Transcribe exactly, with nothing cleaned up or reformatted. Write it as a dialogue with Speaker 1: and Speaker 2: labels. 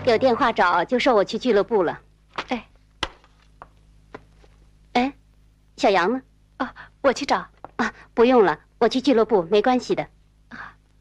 Speaker 1: 有电话找，就说我去俱乐部了。
Speaker 2: 哎，
Speaker 1: 哎，小杨呢？
Speaker 2: 哦，我去找。
Speaker 1: 啊，不用了，我去俱乐部没关系的。